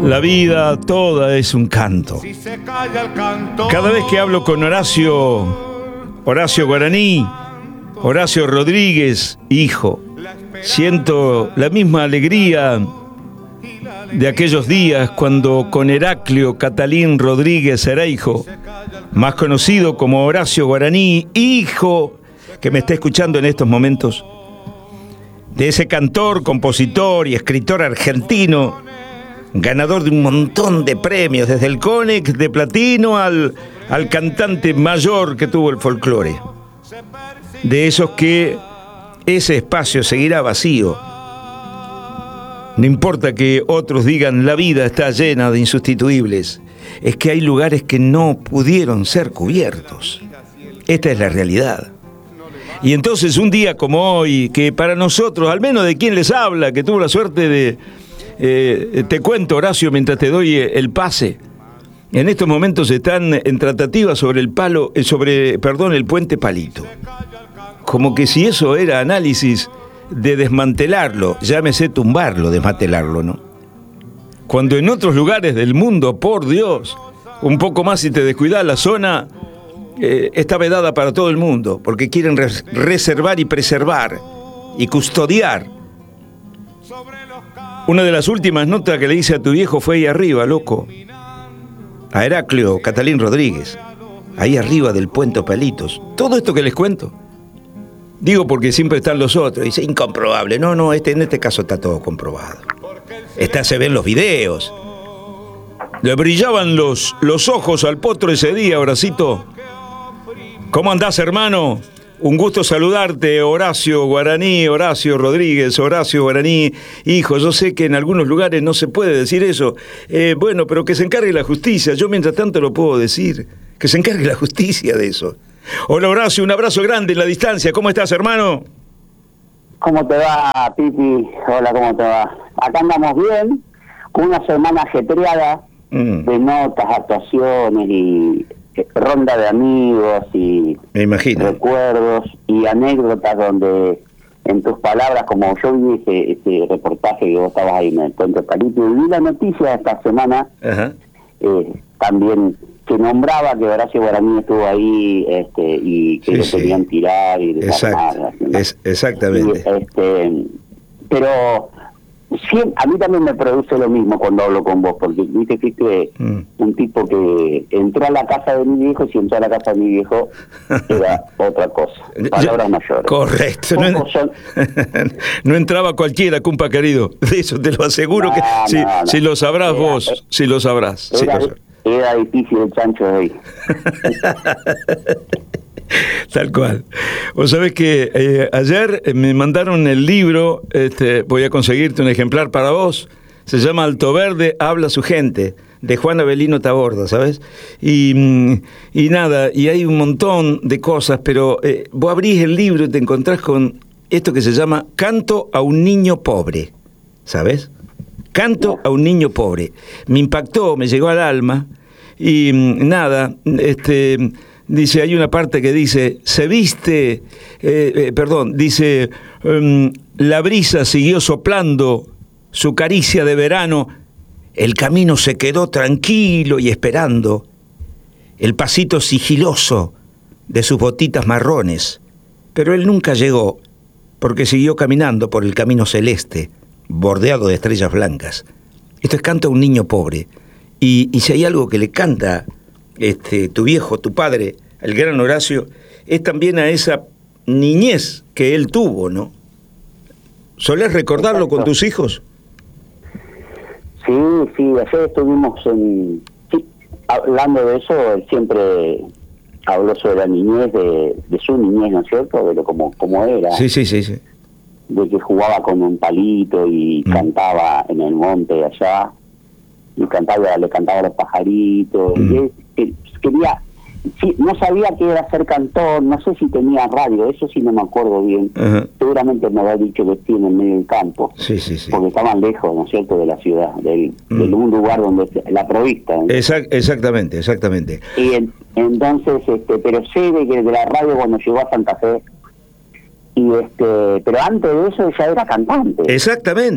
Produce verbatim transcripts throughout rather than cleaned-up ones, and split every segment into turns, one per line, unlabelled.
La vida toda es un canto. Cada vez que hablo con Horacio, Horacio Guaraní, Horacio Rodríguez, hijo, siento la misma alegría de aquellos días cuando con Heraclio Catalín Rodríguez Ereijo, más conocido como Horacio Guaraní, hijo, que me está escuchando en estos momentos, de ese cantor, compositor y escritor argentino, ganador de un montón de premios, desde el Conex de platino al, al cantante mayor que tuvo el folclore. De esos que ese espacio seguirá vacío. No importa que otros digan la vida está llena de insustituibles, es que hay lugares que no pudieron ser cubiertos. Esta es la realidad. Y entonces un día como hoy, que para nosotros, al menos de quien les habla, que tuvo la suerte de... Eh, te cuento, Horacio, mientras te doy el pase, en estos momentos están en tratativas sobre el palo, eh, sobre, perdón, el puente Palito. Como que si eso era análisis de desmantelarlo, llámese tumbarlo, desmantelarlo, ¿no? Cuando en otros lugares del mundo, por Dios, un poco más si te descuidas, la zona eh, está vedada para todo el mundo, porque quieren res- reservar y preservar y custodiar. Una de las últimas notas que le hice a tu viejo fue ahí arriba, loco. A Heraclio Catalín Rodríguez, ahí arriba del puente Palitos. Todo esto que les cuento, digo porque siempre están los otros. Dice, incomprobable. No, no, este, en este caso está todo comprobado. Está, se ven los videos. Le brillaban los, los ojos al potro ese día, Horacito. ¿Cómo andás, hermano? Un gusto saludarte, Horacio Guaraní, Horacio Rodríguez, Horacio Guaraní, hijo. Yo sé que en algunos lugares no se puede decir eso. Eh, bueno, pero que se encargue la justicia. Yo mientras tanto lo puedo decir. Que se encargue la justicia de eso. Hola, Horacio, un abrazo grande en la distancia. ¿Cómo estás, hermano?
¿Cómo te va, Pipi? Hola, ¿cómo te va? Acá andamos bien, con una semana ajetreada mm. de notas, actuaciones y... ronda de amigos y
me imagino.
Recuerdos y anécdotas donde, en tus palabras, como yo vi ese, ese reportaje que vos estabas ahí en el Puente Palito, y vi la noticia esta semana, uh-huh. eh, también se nombraba que Horacio Guaraní estuvo ahí este, y que sí, lo querían sí. tirar y desarmar.
Exacto. Es, exactamente.
Y, este, pero... sí, a mí también me produce lo mismo cuando hablo con vos, porque viste que fuiste mm. un tipo que entró a la casa de mi viejo y si entró a la casa de mi viejo era otra cosa, palabras Yo, mayores.
Correcto, no, en... son... no entraba cualquiera, cumpa querido, de eso te lo aseguro, no, que no, si, no. si lo sabrás era, vos, si lo sabrás.
Era,
sí, lo
era difícil el chancho de hoy.
Tal cual. Vos sabés que eh, ayer me mandaron el libro, este, voy a conseguirte un ejemplar para vos, se llama Alto Verde, habla su gente, de Juan Avelino Taborda, ¿sabes? Y, y nada, y hay un montón de cosas, pero eh, vos abrís el libro y te encontrás con esto que se llama Canto a un niño pobre, ¿sabes? Canto a un niño pobre. Me impactó, me llegó al alma, y nada, este... dice, hay una parte que dice, se viste, eh, eh, perdón, dice, um, la brisa siguió soplando su caricia de verano, el camino se quedó tranquilo y esperando, el pasito sigiloso de sus botitas marrones, pero él nunca llegó, porque siguió caminando por el camino celeste, bordeado de estrellas blancas. Esto es Canto a un niño pobre, y, y si hay algo que le canta... Este, tu viejo, tu padre, el gran Horacio, es también a esa niñez que él tuvo, ¿no? ¿Solés recordarlo Exacto. con tus hijos?
Sí, sí, ayer estuvimos en, sí, hablando de eso, él siempre habló sobre la niñez, de, de su niñez, ¿no es cierto? De lo como, como era.
Sí, sí, sí, sí.
De que jugaba con un palito y mm. cantaba en el monte allá, y cantaba, le cantaba a los pajaritos, mm. y él, él quería, sí, no sabía qué era ser cantor, no sé si tenía radio, eso sí no me acuerdo bien. Uh-huh. Seguramente me había dicho que estoy en el medio del campo,
sí, sí, sí.
porque estaban lejos, ¿no es cierto?, de la ciudad, del, mm. de un lugar donde, la provista. ¿no?
Exact, exactamente, exactamente.
Y en, entonces, este, pero sé de que de la radio cuando llegó a Santa Fe, y este, pero antes de eso ya era cantante.
Exactamente.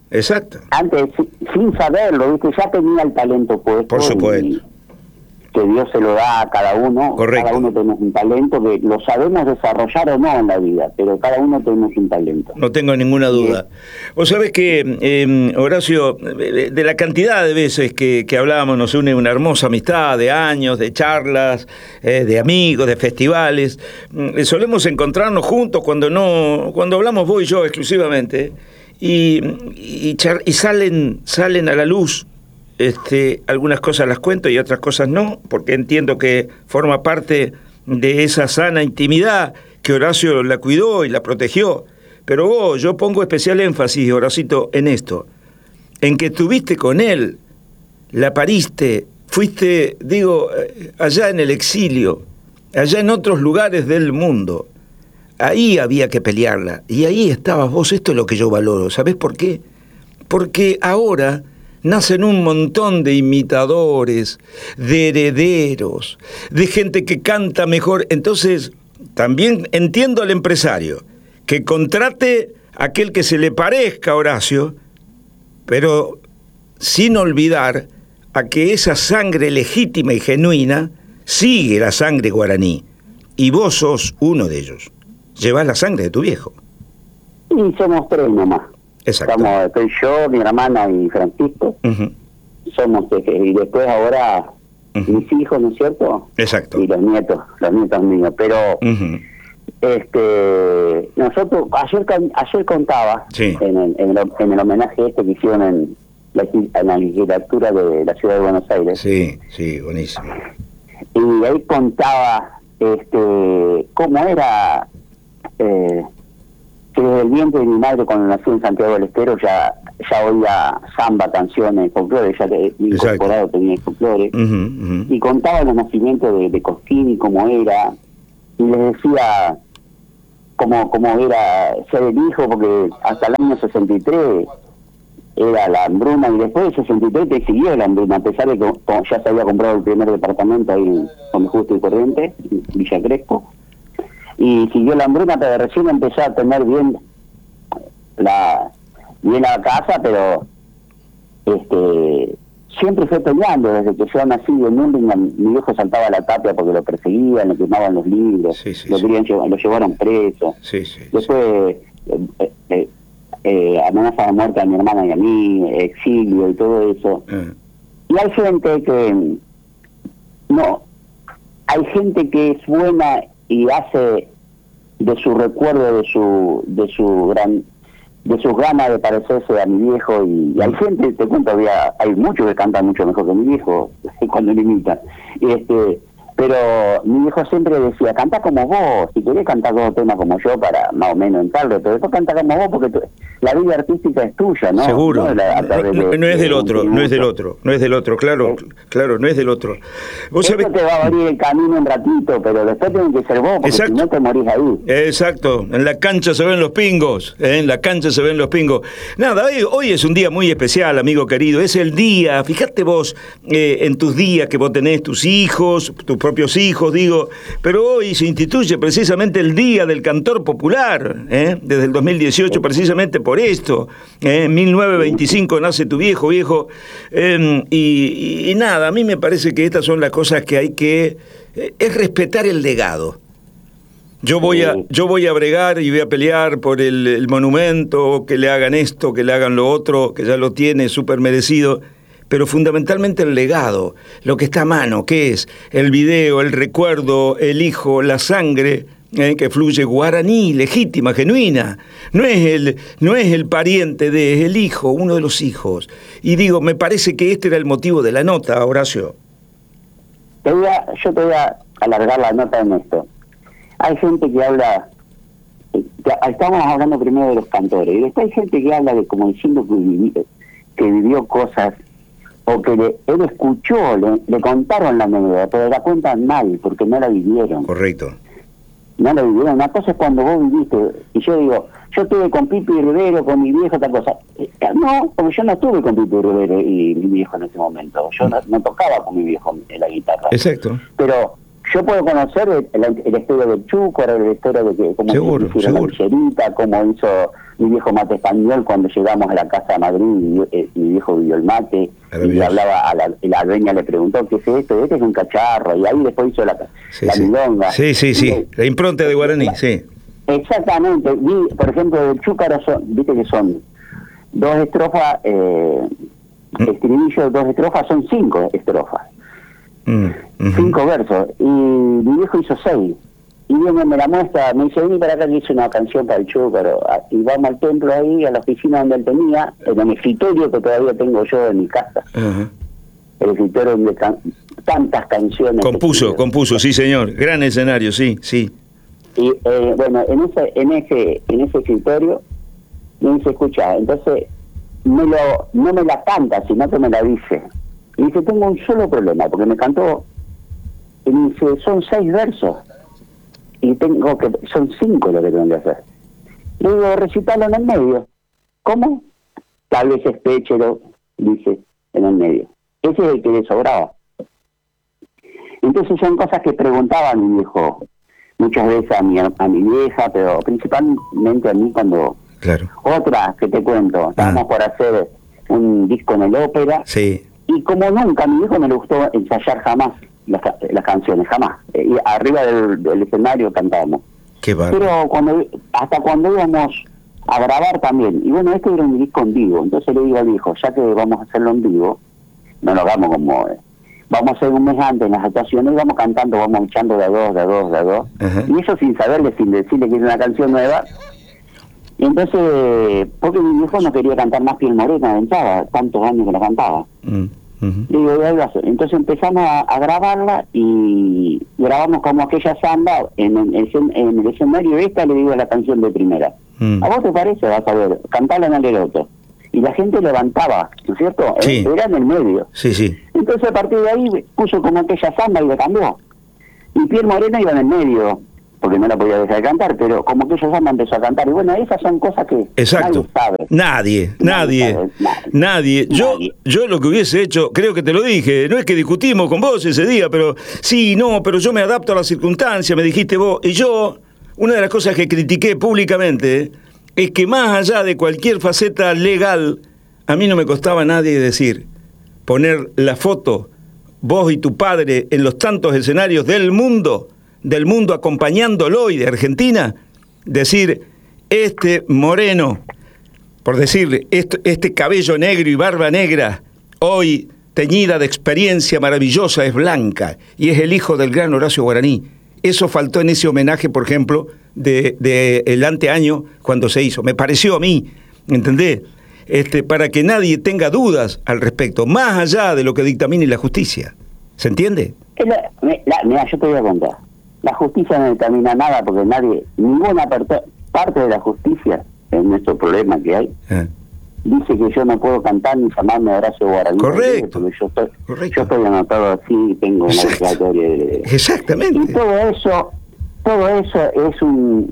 exacto.
Antes, sin saberlo, ¿viste? Ya tenía el talento puesto.
Por supuesto.
Y que Dios se lo da a cada uno.
Correcto.
Cada uno tenemos un talento que lo sabemos desarrollar o no en la vida, pero cada uno tenemos un talento.
No tengo ninguna duda. Vos sabés que, eh, Horacio, de la cantidad de veces que, que hablábamos, nos une una hermosa amistad de años, de charlas, eh, de amigos, de festivales. Eh, solemos encontrarnos juntos cuando no, cuando hablamos vos y yo exclusivamente, y, y, char- y salen, salen a la luz. Este, algunas cosas las cuento y otras cosas no, porque entiendo que forma parte de esa sana intimidad que Horacio la cuidó y la protegió. Pero vos, yo pongo especial énfasis, Horacito, en esto, en que estuviste con él, la pariste, fuiste, digo, allá en el exilio, allá en otros lugares del mundo. Ahí había que pelearla, y ahí estabas vos. Esto es lo que yo valoro. ¿Sabés por qué? Porque ahora nacen un montón de imitadores, de herederos, de gente que canta mejor. Entonces, también entiendo al empresario que contrate a aquel que se le parezca a Horacio, pero sin olvidar a que esa sangre legítima y genuina sigue la sangre guaraní. Y vos sos uno de ellos. Llevás la sangre de tu viejo.
Y somos tres nomás.
Exacto.
Estamos, estoy yo, mi hermana y Francisco.
Uh-huh.
Somos, y después ahora uh-huh. mis hijos, ¿no es cierto?
Exacto.
Y los nietos, los nietos míos. Pero
uh-huh.
este nosotros, ayer ayer contaba
sí.
en, el, en, el, en el homenaje este que hicieron en la, en la legislatura de la ciudad de Buenos Aires.
Sí, sí, buenísimo.
Y ahí contaba este cómo era... Eh, que desde el vientre de mi madre, cuando nací en Santiago del Estero, ya ya oía samba, canciones, folclore, ya que incorporado tenía folclore,
uh-huh, uh-huh.
y contaba los nacimientos de, de Cosquín, cómo era, y les decía cómo, cómo era ser el hijo, porque hasta el año sesenta y tres era la hambruna, y después del sesenta y tres te siguió la hambruna, a pesar de que ya se había comprado el primer departamento ahí en San Justo y Corrientes, en Villa Crespo, y siguió la hambruna, pero recién empezó a tener bien la bien la casa, pero este siempre fue peleando. Desde que yo nací en Nürnberg, mi viejo saltaba a la tapia porque lo perseguían, le quemaban los libros,
sí, sí,
lo,
sí.
querían, lo llevaron preso.
Sí, sí,
después sí. eh, eh, eh, amenaza de muerte a mi hermana y a mí, exilio y todo eso. Uh. Y hay gente que no, hay gente que es buena y hace de su recuerdo, de su de su gran de sus ganas de parecerse a mi viejo, y, y hay gente, te cuento, había, hay muchos que cantan mucho mejor que mi viejo cuando lo imitan, y este pero mi viejo siempre decía, canta como vos, si querés cantar dos temas como yo para más o menos entrarlo, pero después canta como vos porque tu, la vida artística es tuya, ¿no?
Seguro,
no, la,
no, no,
de,
no es
de,
del otro,
de,
no es del otro, no es del otro, claro, ¿eh? Claro, no es del otro.
¿Vos Eso sabés? Te va a abrir el camino un ratito, pero después tiene que ser vos, porque Exacto. si no te morís ahí.
Exacto, en la cancha se ven los pingos, ¿eh? En la cancha se ven los pingos. Nada, hoy, hoy es un día muy especial, amigo querido, es el día, fíjate vos eh, en tus días que vos tenés tus hijos, tus propios hijos, digo, pero hoy se instituye precisamente el Día del Cantor Popular, ¿eh? Desde el dos mil dieciocho, precisamente por esto. ¿eh? En mil novecientos veinticinco nace tu viejo, viejo. Eh, y, y, y nada, a mí me parece que estas son las cosas que hay que... Eh, es respetar el legado. Yo voy a yo voy a bregar y voy a pelear por el, el monumento, que le hagan esto, que le hagan lo otro, que ya lo tiene súper merecido. Pero fundamentalmente el legado, lo que está a mano, que es el video, el recuerdo, el hijo, la sangre eh, que fluye guaraní, legítima, genuina. No es el no es el pariente de, es el hijo, uno de los hijos. Y digo, me parece que este era el motivo de la nota, Horacio.
Te voy a, yo te voy a alargar la nota en esto. Hay gente que habla, que, estamos hablando primero de los cantores, y después hay gente que habla de como diciendo que vivió, que vivió cosas, o que le, él escuchó, le, le contaron la anécdota, pero la cuentan mal, porque no la vivieron.
Correcto.
No la vivieron. Una cosa es cuando vos viviste, y yo digo, yo estuve con Pipi Rivero, con mi viejo, tal cosa. No, porque yo no estuve con Pipi Rivero y mi viejo en ese momento. Yo no, no tocaba con mi viejo en la guitarra.
Exacto.
Pero yo puedo conocer el, el, el historia del Chúcar, la historia de que cómo
seguro,
hicieron la
seguro.
billerita, cómo hizo mi viejo mate español cuando llegamos a la casa de Madrid, mi, eh, mi viejo vivió el mate, y le hablaba a la, la dueña, le preguntó qué es esto, este es un cacharro, y ahí después hizo la,
sí,
la
sí.
milonga.
Sí, sí, sí,
y,
la impronta de Guaraní, sí.
Exactamente, vi, por ejemplo, el Chúcar, son, viste que son dos estrofas, eh,
Mm.
estribillo, dos estrofas, son cinco estrofas.
Mm, uh-huh.
Cinco versos, y mi viejo hizo seis, y viene, me la muestra, me dice, vení para acá que hice una canción para el Chúcar, y vamos al templo ahí, a la oficina donde él tenía, en el escritorio que todavía tengo yo en mi casa,
Uh-huh.
el escritorio donde can tantas canciones.
Compuso, compuso, sí señor, gran escenario, sí, sí.
Y eh, bueno, en ese, en ese, en ese escritorio, me dice, escucha, entonces, me lo, no me la canta, sino que me la dice. Y dice, tengo un solo problema, porque me cantó, y me dice, son seis versos, y tengo que, son cinco lo que tengo que hacer. Le digo, recitarlo en el medio. ¿Cómo? Tal vez es péchero, dice, en el medio. Ese es el que le sobraba. Entonces son cosas que preguntaba a mi viejo, muchas veces a mi, a mi vieja, pero principalmente a mí cuando...
Claro.
Otra que te cuento, estábamos ah. por hacer un disco en el ópera,
sí.
Y como nunca, a mi hijo no le gustó ensayar jamás las, las canciones, jamás. Y arriba del, del escenario cantábamos.
Qué bárbaro.
Pero cuando, hasta cuando íbamos a grabar también, y bueno, este era un disco en vivo, entonces le digo al hijo, ya que vamos a hacerlo en vivo, no lo hagamos como... Eh, vamos a hacer un mes antes en las actuaciones y vamos cantando, vamos echando de a dos, de a dos, de a dos. Uh-huh. Y eso sin saberle, sin decirle que es una canción nueva. Y entonces, porque mi viejo no quería cantar más Piel Morena de entrada, tantos años que la cantaba. Uh-huh. Digo, ahí va a ser. Entonces empezamos a, a grabarla y grabamos como aquella samba en, en, en, en el escenario esta, le digo la canción de primera. Uh-huh. ¿A vos te parece? Vas a ver, cantarla en el eroto. Y la gente levantaba, ¿no es cierto?
Sí.
Era en el medio.
Sí, sí.
Entonces a partir de ahí puso como aquella samba y la cambió. Y Piel Morena iba en el medio, porque no la podía dejar de cantar, pero como que ella samba empezó a cantar. Y bueno, esas son cosas que
exacto.
nadie sabe.
Nadie, nadie, nadie, sabe, nadie. nadie. Yo, nadie. Yo lo que hubiese hecho, creo que te lo dije, no es que discutimos con vos ese día, pero sí, no, pero yo me adapto a las circunstancias, me dijiste vos. Y yo, una de las cosas que critiqué públicamente es que más allá de cualquier faceta legal, a mí no me costaba a nadie decir, poner la foto, vos y tu padre, en los tantos escenarios del mundo, del mundo acompañándolo y de Argentina, decir, este moreno, por decirle, este, este cabello negro y barba negra, hoy teñida de experiencia maravillosa, es blanca, y es el hijo del gran Horacio Guaraní. Eso faltó en ese homenaje, por ejemplo, de, de el anteaño cuando se hizo. Me pareció a mí, ¿entendés? Este, para que nadie tenga dudas al respecto, más allá de lo que dictamine la justicia. ¿Se entiende?
La, la, mira, yo te voy a contar. La justicia no determina nada porque nadie, ninguna parte de la justicia, en nuestro problema que hay, eh. dice que yo no puedo cantar ni llamarme Horacio Guaraní.
Correcto.
Porque yo estoy, Correcto. yo estoy anotado así, tengo una declaratoria de...
Exactamente.
Y todo eso, todo eso es un...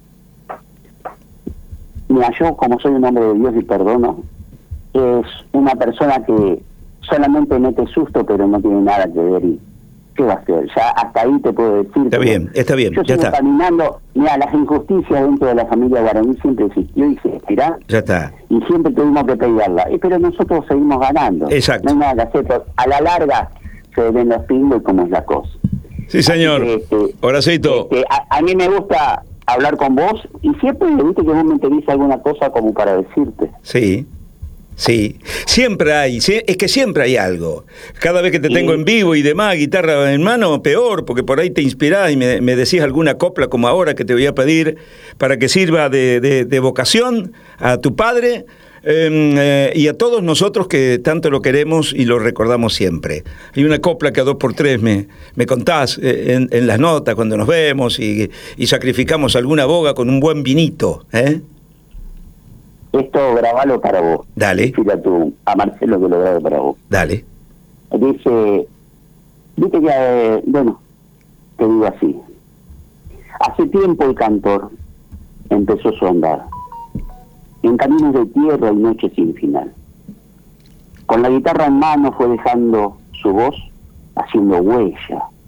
Mira, yo como soy un hombre de Dios y perdono, es una persona que solamente mete susto pero no tiene nada que ver y ¿qué va a hacer? Ya hasta ahí te puedo decir.
Está bien, está bien,
yo
ya
sigo
está.
caminando, mira, las injusticias dentro de la familia Guaraní siempre existió y se existirá.
Ya está.
Y siempre tuvimos que pelearla, eh, pero nosotros seguimos ganando.
Exacto.
No hay nada que hacer, pero a la larga se ven los pingos y cómo es la cosa.
Sí, señor. Que, este, Horacito.
Este, a, a mí me gusta hablar con vos y siempre me viste que vos me interesa alguna cosa como para decirte.
Sí, sí, siempre hay, es que siempre hay algo. Cada vez que te sí. tengo en vivo y demás, guitarra en mano, peor, porque por ahí te inspirás y me, me decís alguna copla como ahora que te voy a pedir para que sirva de, de, de vocación a tu padre. Eh, eh, y a todos nosotros que tanto lo queremos y lo recordamos siempre. Hay una copla que a dos por tres me, me contás eh, en, en las notas cuando nos vemos y, y sacrificamos alguna boga con un buen vinito, ¿eh?
Esto grabalo para vos.
Dale.
Decirle a, tu, a Marcelo que lo grabe para vos.
Dale.
Dice, viste que, eh, bueno, te digo así. Hace tiempo el cantor empezó su andar en caminos de tierra y noches sin final. Con la guitarra en mano fue dejando su voz, haciendo huella,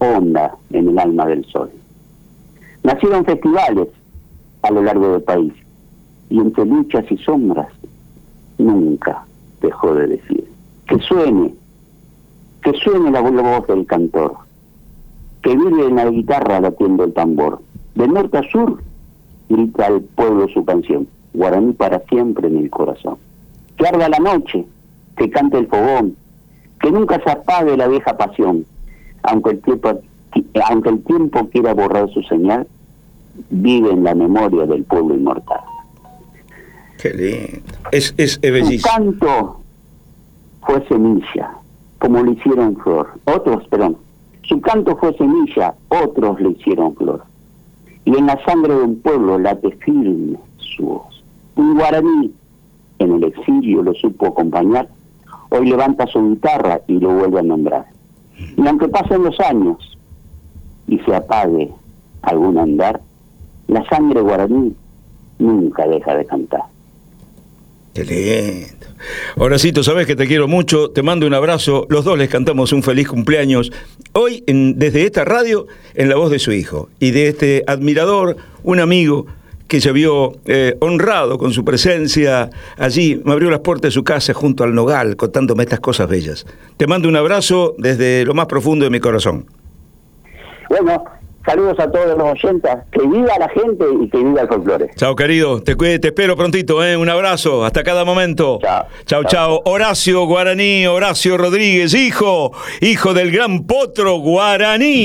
honda en el alma del sol. Nacieron festivales a lo largo del país, y entre luchas y sombras nunca dejó de decir: que suene, que suene la voz del cantor, que vive en la guitarra latiendo el tambor. De norte a sur grita al pueblo su canción, guaraní para siempre en el corazón. Que arda la noche, que cante el fogón, que nunca se apague la vieja pasión, aunque el tiempo, aunque el tiempo quiera borrar su señal, vive en la memoria del pueblo inmortal.
Qué lindo. Es, es, es bellísimo.
Su canto fue semilla, como le hicieron flor. Otros, perdón. Su canto fue semilla, otros le hicieron flor. Y en la sangre de un pueblo late firme su voz. Un guaraní en el exilio lo supo acompañar, hoy levanta su guitarra y lo vuelve a nombrar. Y aunque pasen los años y se apague algún andar, la sangre guaraní nunca deja de cantar.
Qué lindo. Horacito, sabes que te quiero mucho, te mando un abrazo, los dos les cantamos un feliz cumpleaños, hoy en, desde esta radio, en la voz de su hijo, y de este admirador, un amigo que se vio eh, honrado con su presencia allí, me abrió las puertas de su casa junto al nogal, contándome estas cosas bellas. Te mando un abrazo desde lo más profundo de mi corazón.
Bueno, saludos a todos los oyentes, que viva la gente y que viva el folclore.
Chao, querido, te, te espero prontito, ¿eh? Un abrazo, hasta cada momento.
Chao,
chao, chao. Horacio Guaraní, Horacio Rodríguez, hijo, hijo del gran potro Guaraní.